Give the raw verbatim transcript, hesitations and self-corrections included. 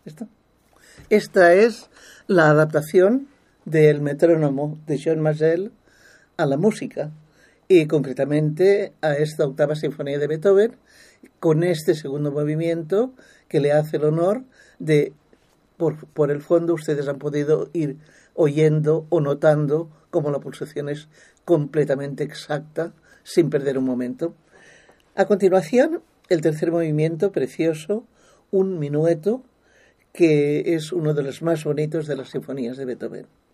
¿Esto? Esta es la adaptación del metrónomo de Jean Majel a la música, y concretamente a esta octava sinfonía de Beethoven, con este segundo movimiento que le hace el honor de, por, por el fondo ustedes han podido ir oyendo o notando cómo la pulsación es completamente exacta, sin perder un momento. A continuación, el tercer movimiento, precioso, un minueto, que es uno de los más bonitos de las sinfonías de Beethoven.